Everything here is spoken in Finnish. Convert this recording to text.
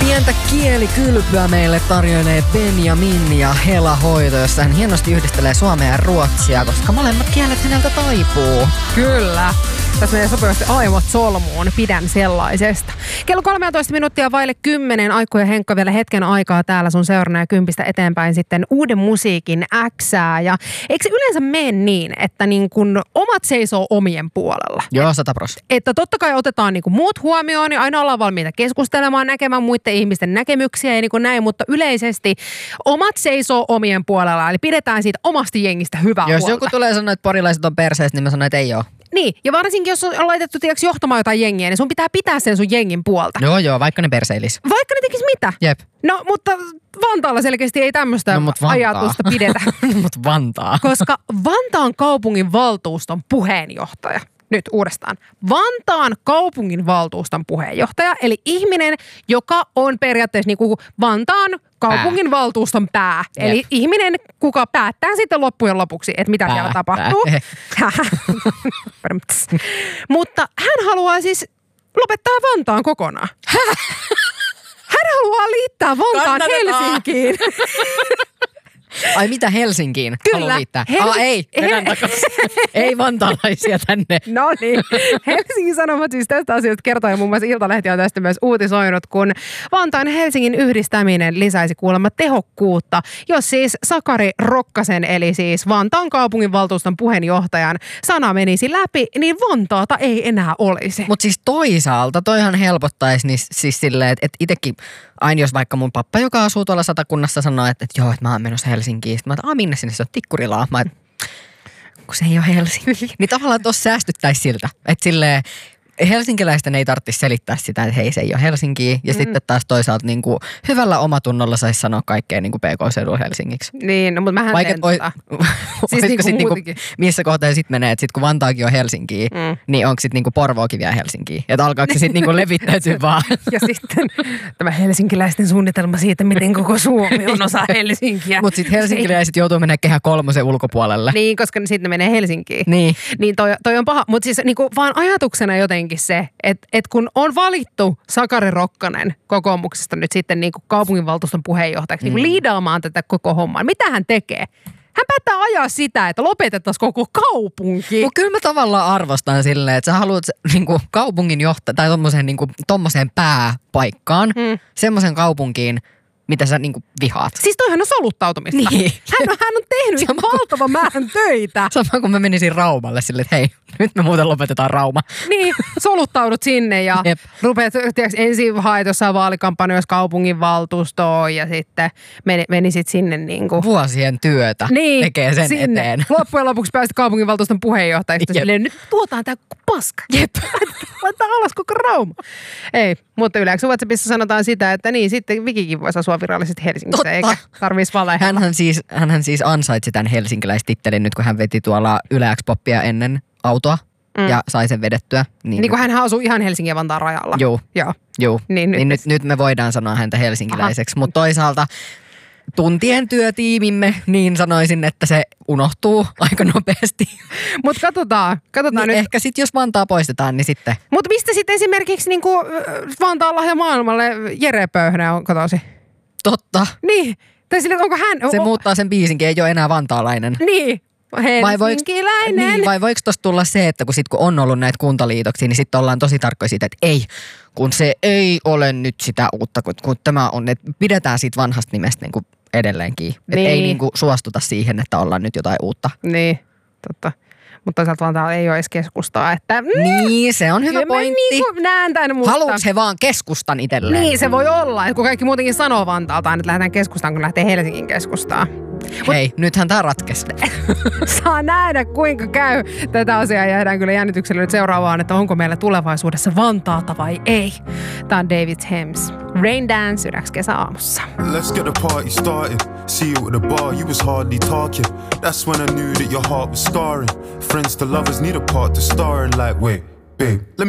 Pientä kielikylpyä meille tarjoilee Benjamin ja Hela Hoito, jossa hän hienosti yhdistelee suomea ja ruotsia, koska molemmat kielet häneltä taipuu. Kyllä. Tässä menee sopivasti aivot solmuun. Pidän sellaisesta. Kello 13 minuuttia vaille 10. Aikku ja Henkka vielä hetken aikaa täällä sun seurana ja 10 eteenpäin sitten uuden musiikin Xää. Ja eikö se yleensä mene niin, että niin kun omat seisoo omien puolella? Joo, 100%. Että totta kai otetaan niin kuin muut huomioon, niin aina ollaan valmiita keskustelemaan, näkemään muiden ihmisten näkemyksiä ja niin kuin näin, mutta yleisesti omat seisoo omien puolella, eli pidetään siitä omasta jengistä hyvää Jos huolta. joku tulee sanoa, että porilaiset on perseestä, niin mä sanon, että ei oo. Niin, ja varsinkin jos on laitettu tiedätkö, johtamaan jotain jengiä, niin sun pitää pitää sen sun jengin puolta. Joo, vaikka ne perseilis. Vaikka ne tekis mitä. Jep. No, mutta Vantaalla selkeästi ei tämmöistä ajatusta pidetä. Mutta Vantaa. Koska Vantaan kaupungin valtuuston puheenjohtaja, nyt uudestaan, Vantaan kaupungin valtuuston puheenjohtaja, eli ihminen, joka on periaatteessa niin kuin Vantaan kaupungin valtuuston pää. Jep. Eli ihminen, kuka päättää sitten loppujen lopuksi, että mitä siellä tapahtuu. Mutta hän haluaa siis lopettaa Vantaan kokonaan. Hän haluaa liittää Vantaan Helsinkiin. Ai mitä Helsinkiin? Kyllä. Haluan liittää. Ei. Ei vantaalaisia tänne. No niin. Helsingin Sanomat siis tästä asiasta kertoo ja muun muassa Iltalehti on tästä myös uutisoinut, kun Vantaan Helsingin yhdistäminen lisäisi kuulemma tehokkuutta, jos siis Sakari Rokkasen eli siis Vantaan kaupunginvaltuuston puheenjohtajan sana menisi läpi, niin Vantaata ei enää olisi. Mutta siis toisaalta toihan helpottaisi niin siis silleen, että itsekin aina jos vaikka mun pappa, joka asuu tuolla Satakunnassa, sanoo, että joo, että mä oon menossa Helsinkiin. Sitten mä oon, minne sinne, se on Tikkurilaa. Mä kun se ei ole Helsinki. Niin tavallaan tuossa säästyttäisi siltä, että silleen helsinkiläisten ei tarvitsisi selittää sitä, että hei, se ei ole Helsinkiä. Ja sitten taas toisaalta niin kuin hyvällä omatunnolla saisi sanoa kaikkea niin kuin PK-seudulla Helsingiksi. Niin, no, mutta mähän teen siis niin kuin missä kohtaa sitten menee, että sitten kun Vantaakin on Helsinkiä, niin onko sitten niin kuin Porvookin vielä Helsinkiä? Että alkaako se sitten niin kuin levittäytyä vaan? Ja sitten tämä helsinkiläisten suunnitelma siitä, miten koko Suomi on osa Helsinkiä. Mutta sitten helsinkiläiset joutuu mennä Kehä 3 ulkopuolelle. Niin, koska sitten ne menee Helsinkiin. Niin toi on paha. Mutta siis niin kuin vaan ajatuksena jotenkin se, että kun on valittu Sakari Rokkanen kokoomuksesta nyt sitten niin kuin kaupunginvaltuuston puheenjohtajaksi niin kuin liidaamaan tätä koko hommaa. Mitä hän tekee? Hän päättää ajaa sitä, että lopetettaisiin koko kaupunki. Mutta kyllä mä tavallaan arvostan silleen, että sä haluat niinku kaupungin tai tommoseen pääpaikkaan, semmoisen kaupunkiin, mitä sä niinku vihaat. Siis toihan on soluttautumista. Niin. Hän on tehnyt valtavan määrän töitä. Sama kuin mä menisin Raumalle silleen, että hei, nyt me muuten lopetetaan Rauma. Niin, soluttaudut sinne ja rupeat, tiedätkö, ensin haet jossain vaalikampanjoissa kaupunginvaltuustoon ja sitten menisit sinne niin kuin vuosien työtä tekee sen sinne. eteen. Loppujen lopuksi pääsit kaupunginvaltuuston puheenjohtajaksi. Silleen, nyt tuotaan tää paska. Jep. Laitetaan alas koko Rauma. Ei, mutta yleensä WhatsAppissa sanotaan sitä, että niin, sitten Vikikin voisi asua virallisesti Helsingissä, Totta. eikä tarvitsisi valehella. Hänhän siis ansaitsi tämän helsinkiläistittelin nyt, kun hän veti tuolla Yle X-poppia ennen autoa ja sai sen vedettyä. Niin kuin hän asuu ihan Helsingin ja Vantaan rajalla. Joo. Niin nyt me voidaan sanoa häntä helsinkiläiseksi, mutta toisaalta tuntien työtiimimme, niin sanoisin, että se unohtuu aika nopeasti. Mutta katsotaan niin nyt. Ehkä sitten jos Vantaa poistetaan, niin sitten. Mutta mistä sitten esimerkiksi niinku Vantaan lahja maailmalle Jere Pöyhne on kotosi? Totta. Niin. Tai sille, onko hän? Se muuttaa sen biisinkin, ei ole enää vantaalainen. Niin. Helsinkiläinen. Vai voiko tosta tulla se, että kun on ollut näitä kuntaliitoksia, niin sitten ollaan tosi tarkkoja siitä, että ei, kun se ei ole nyt sitä uutta, kun tämä on, että pidetään siitä vanhasta nimestä niin kuin edelleenkin. Niin. Että ei niin kuin suostuta siihen, että ollaan nyt jotain uutta. Niin, totta. Mutta toisaalta Vantaalla ei ole edes keskustaa, että niin, se on hyvä pointti. Niin näen tämän, mutta haluatko he vaan keskustan itselleen? Niin, se voi olla. Kun kaikki muutenkin sanoo Vantaalta, että lähdetään keskustaan, kun lähtee Helsingin keskustaan. Hei, nythän tää ratkesi. Saa nähdä, kuinka käy. Tätä asiaa jäädään kyllä jännityksellä nyt seuraavaan, että onko meillä tulevaisuudessa Vantaata vai ei. Tää on David Hems. Rain Dance Yle X kesäaamussa. Let's get the party started. See you at the bar, you was hardly talking. That's when I knew that your heart was scarring. Friends to lovers need a part to star in, like, wait, babe.